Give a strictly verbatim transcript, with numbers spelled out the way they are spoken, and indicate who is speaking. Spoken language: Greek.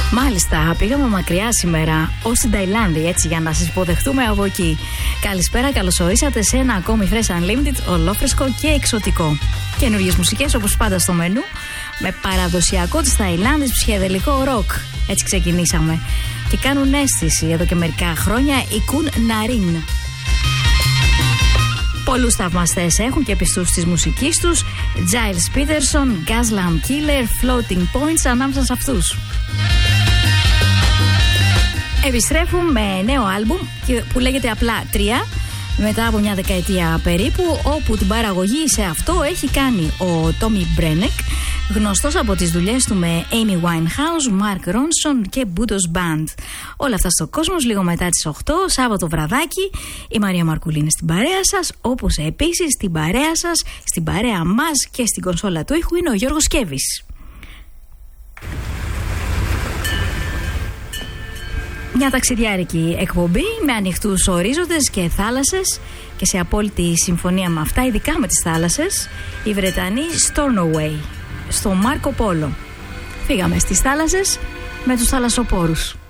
Speaker 1: Μάλιστα, πήγαμε μακριά σήμερα, ως την Ταϊλάνδη, έτσι, για να σας υποδεχτούμε από εκεί. Καλησπέρα, καλώς ορίσατε σε ένα ακόμη Fresh Unlimited, ολόφρεσκο και εξωτικό. Καινούργιες μουσικές όπως πάντα στο μενού, με παραδοσιακό της Ταϊλάνδης ψυχεδελικό ροκ. Έτσι ξεκινήσαμε. Και κάνουν αίσθηση εδώ και μερικά χρόνια οι Kun Narin. Πολλούς θαυμαστές έχουν και πιστούς της μουσικής τους. Giles Peterson, Gaslamp Killer, Floating Points ανάμεσα σε αυτούς. Επιστρέφουν με νέο άλμπουμ που λέγεται απλά τρία, μετά από μια δεκαετία περίπου, όπου την παραγωγή σε αυτό έχει κάνει ο Tommy Brenneck, γνωστός από τις δουλειές του με Amy Winehouse, Mark Ronson και Budos Band. Όλα αυτά στο Κόσμος λίγο μετά τις οκτώ, Σάββατο βραδάκι. Η Μαρία Μαρκουλή είναι στην παρέα σας, όπως επίσης στην παρέα σας, στην παρέα μας και στην κονσόλα του ήχου είναι ο Γιώργος Σκέβης. Μια ταξιδιάρικη εκπομπή με ανοιχτούς ορίζοντες και θάλασσες και σε απόλυτη συμφωνία με αυτά, ειδικά με τις θάλασσες, οι Βρετανοί Stornoway, στο Μάρκο Πόλο. Φύγαμε στις θάλασσες με τους θαλασσοπόρους.